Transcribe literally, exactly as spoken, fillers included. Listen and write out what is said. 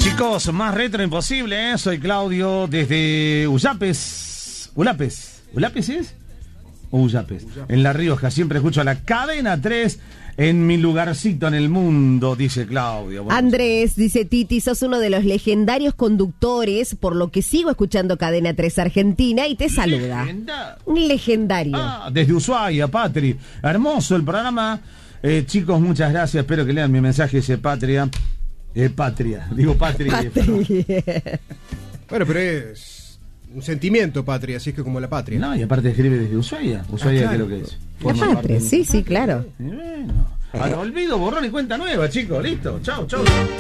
Chicos, más retro imposible, ¿eh? Soy Claudio desde Ullapes. ¿Ulapes? ¿Ulapes es? ¿O Ullapes? En La Rioja, siempre escucho a la Cadena tres en mi lugarcito en el mundo, dice Claudio. Bueno, Andrés, dice Titi, sos uno de los legendarios conductores, por lo que sigo escuchando Cadena tres Argentina y te saluda. Legenda- Un legendario. Ah, desde Ushuaia, Patri. Hermoso el programa. Eh, chicos, muchas gracias. Espero que lean mi mensaje, dice Patria. Eh, patria, digo patria. Patria. Bueno, pero es un sentimiento patria, así es que como la patria. No, y aparte escribe desde Ushuaia. Ushuaia, Ah, claro. ¿qué es lo que es? La Forma parte patria, de- sí, sí, claro. Y bueno, al olvido, borrón y cuenta nueva, chicos. Listo. Chau, chau.